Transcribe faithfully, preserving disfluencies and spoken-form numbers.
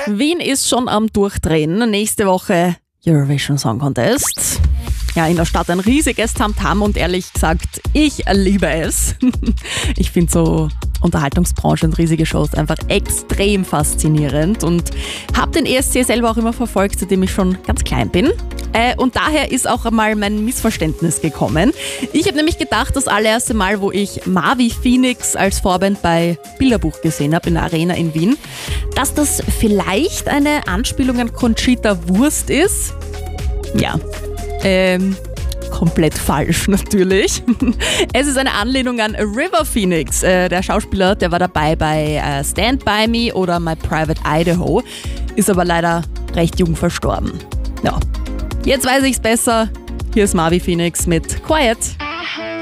Wien ist schon am Durchdrehen. Nächste Woche Eurovision Song Contest. Ja, in der Stadt ein riesiges Tamtam und ehrlich gesagt, ich liebe es. Ich finde so Unterhaltungsbranche und riesige Shows einfach extrem faszinierend und habe den E S C selber auch immer verfolgt, seitdem ich schon ganz klein bin. Äh, und daher ist auch einmal mein Missverständnis gekommen. Ich habe nämlich gedacht, das allererste Mal, wo ich Marvi Phoenix als Vorband bei Bilderbuch gesehen habe in der Arena in Wien, dass das vielleicht eine Anspielung an Conchita Wurst ist. Ja, ähm, komplett falsch natürlich. Es ist eine Anlehnung an River Phoenix. Äh, der Schauspieler, der war dabei bei äh, Stand By Me oder My Private Idaho, ist aber leider recht jung verstorben. Ja, jetzt weiß ich's besser. Hier ist Marvi Phoenix mit Quiet.